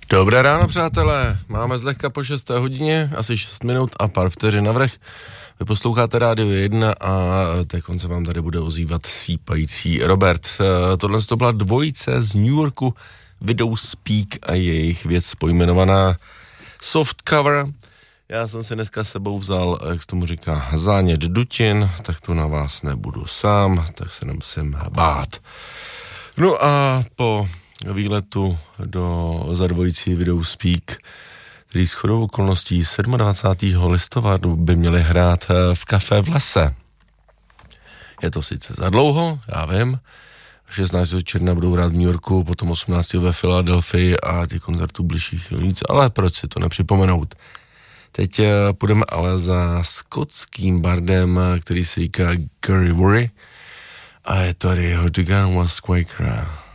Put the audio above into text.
Dobré ráno, přátelé. Máme zlehka po 6. hodině, asi 6 minut a pár vteřin navrch. Vy posloucháte Rádio 1 a teď se vám tady bude ozývat sípající Robert. Tohle to byla dvojice z New Yorku, Widow Speak a jejich věc pojmenovaná Soft Cover. Já jsem si dneska sebou vzal, jak se tomu říká, zánět dutin, tak tu na vás nebudu sám, tak se nemusím bát. No a po výletu za dvojicí Widow Speak, který shodou okolností 27. listopadu by měli hrát v Café v lese. Je to sice za dlouho, já vím, 16. června budou hrát v New Yorku, potom 18. ve Filadelfii a těch koncertů bližších víc, ale proč si to nepřipomenout? Teď půjdeme ale za skotským bardem, který se říká Gary Worry a je tady jeho The Gun Was Quaker.